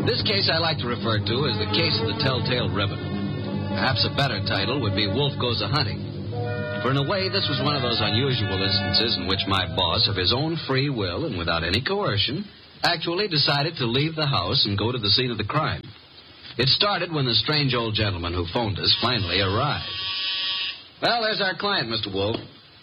This case I like to refer to as the case of the Telltale Ribbon. Perhaps a better title would be Wolf Goes A-Hunting. For in a way, this was one of those unusual instances in which my boss, of his own free will and without any coercion, actually decided to leave the house and go to the scene of the crime. It started when the strange old gentleman who phoned us finally arrived. Well, there's our client, Mr. Wolf.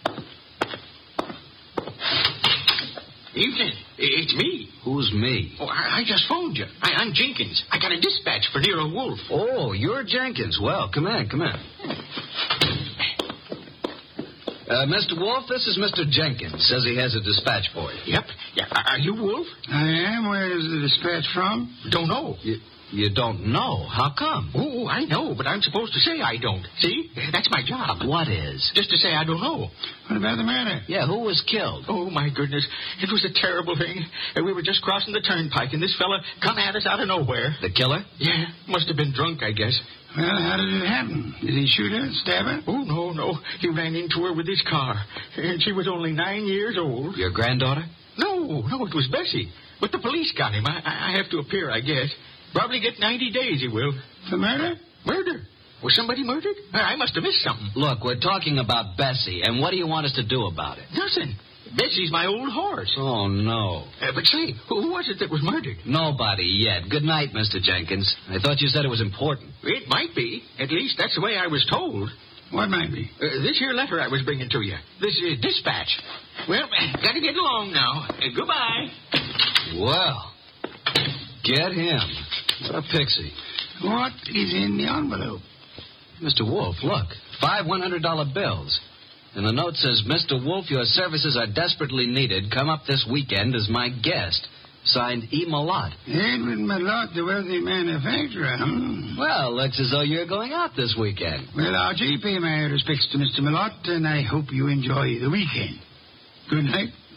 Evening. It's me. Who's me? Oh, I just phoned you. I'm Jenkins. I got a dispatch for Nero Wolf. Oh, you're Jenkins. Well, come in. Mr. Wolf, this is Mr. Jenkins. Says he has a dispatch for you. Yep. Yeah. Are you Wolf? I am. Where is the dispatch from? Don't know. You don't know? How come? Oh, I know, but I'm supposed to say I don't. See? That's my job. What is? Just to say I don't know. What about the matter? Yeah, who was killed? Oh, my goodness. It was a terrible thing. We were just crossing the turnpike, and this fella come at us out of nowhere. The killer? Yeah. Must have been drunk, I guess. Well, how did it happen? Did he shoot her, stab her? Oh, no. He ran into her with his car. And she was only 9 years old. Your granddaughter? No, it was Bessie. But the police got him. I have to appear, I guess. Probably get 90 days, he will. For murder? Murder? Was somebody murdered? I must have missed something. Look, we're talking about Bessie, and what do you want us to do about it? Nothing. Bessie's my old horse. Oh, no. But say, who was it that was murdered? Nobody yet. Good night, Mr. Jenkins. I thought you said it was important. It might be. At least that's the way I was told. What might be? This here letter I was bringing to you. This dispatch. Well, gotta get along now. Goodbye. Well, get him. What a pixie. What is in the envelope? Mr. Wolf, look. 5 $100 bills. And the note says, Mr. Wolf, your services are desperately needed. Come up this weekend as my guest. Signed, E. Malott. Edward Malott, the wealthy manufacturer, Well, looks as though you're going out this weekend. Well, Archie, pay my respects to Mr. Malott, and I hope you enjoy the weekend. Good night.